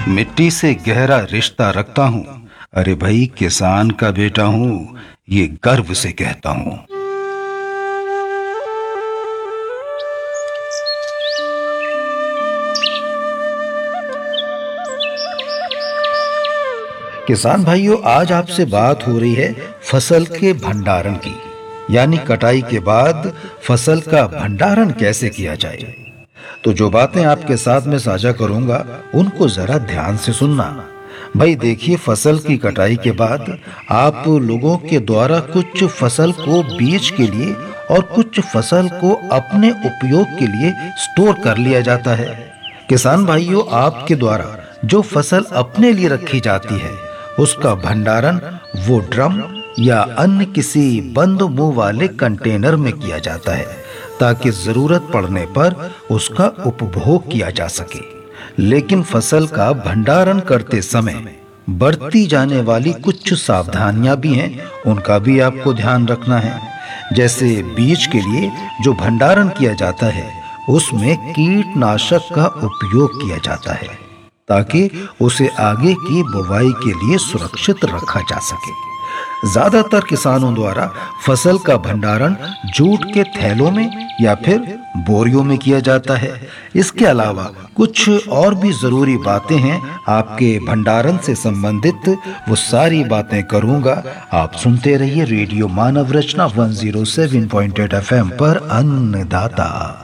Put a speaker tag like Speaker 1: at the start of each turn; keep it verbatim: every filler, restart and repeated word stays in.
Speaker 1: मिट्टी से गहरा रिश्ता रखता हूँ। अरे भाई, किसान का बेटा हूँ, ये गर्व से कहता हूँ। किसान भाइयों, आज आपसे बात हो रही है फसल के भंडारण की, यानी कटाई के बाद फसल का भंडारण कैसे किया जाए। तो जो बातें आपके साथ में साझा करूंगा उनको जरा ध्यान से सुनना। भाई देखिए, फसल की कटाई के बाद आप लोगों के द्वारा कुछ फसल को बीज के लिए और कुछ फसल को अपने उपयोग के लिए स्टोर कर लिया जाता है। किसान भाइयों, आपके द्वारा जो फसल अपने लिए रखी जाती है उसका भंडारण वो ड्रम या अन्य किसी बंद मुंह वाले कंटेनर में किया जाता है, ताकि जरूरत पड़ने पर उसका उपभोग किया जा सके। लेकिन फसल का भंडारण करते समय बरती जाने वाली कुछ सावधानियां भी हैं, उनका भी आपको ध्यान रखना है। जैसे बीज के लिए जो भंडारण किया जाता है उसमें कीटनाशक का उपयोग किया जाता है, ताकि उसे आगे की बुवाई के लिए सुरक्षित रखा जा सके। ज्यादातर किसानों द्वारा फसल का भंडारण जूट के थैलों में या फिर बोरियों में किया जाता है। इसके अलावा कुछ और भी जरूरी बातें हैं आपके भंडारण से संबंधित, वो सारी बातें करूंगा। आप सुनते रहिए रेडियो मानव रचना एक सौ सात पॉइंट आठ एफ एम पर अन्नदाता।